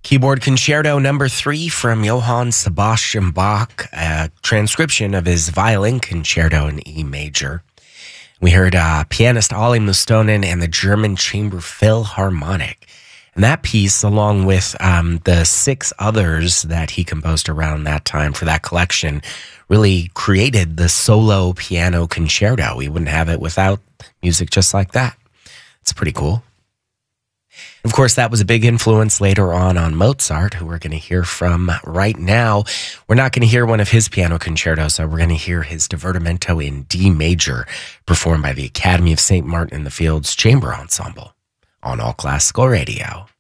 Keyboard Concerto number 3 from Johann Sebastian Bach, a transcription of his violin concerto in E major. We heard pianist Olli Mustonen and the German Chamber Philharmonic. And that piece, along with the 6 others that he composed around that time for that collection, really created the solo piano concerto. We wouldn't have it without music just like that. It's pretty cool. Of course, that was a big influence later on Mozart, who we're going to hear from right now. We're not going to hear one of his piano concertos, so we're going to hear his Divertimento in D major, performed by the Academy of St. Martin in the Fields Chamber Ensemble on All Classical Radio.